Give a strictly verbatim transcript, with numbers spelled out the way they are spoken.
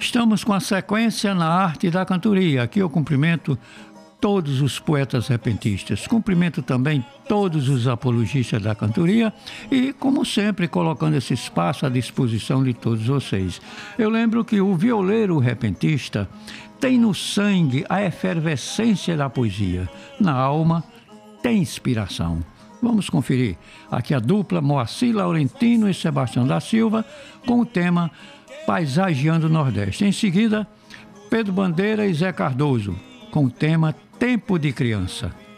Estamos com a sequência na arte da cantoria. Aqui eu cumprimento todos os poetas repentistas, cumprimento também todos os apologistas da cantoria e, como sempre, colocando esse espaço à disposição de todos vocês. Eu lembro que o violeiro repentista tem no sangue a efervescência da poesia, na alma tem inspiração. Vamos conferir aqui a dupla Moacir Laurentino e Sebastião da Silva com o tema Paisagiando o Nordeste. Em seguida, Pedro Bandeira e Zé Cardoso com o tema Tempo de Criança.